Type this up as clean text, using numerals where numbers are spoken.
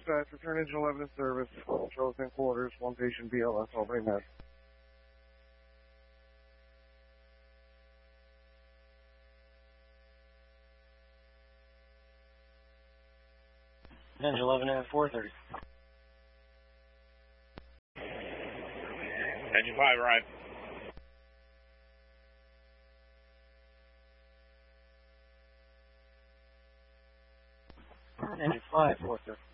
Dispatch, return engine 11 in service. Shows in quarters, one patient BLS, Albany, Mass. Engine 11 at 4:30. Engine 5, arrive. Engine 5, 4:30.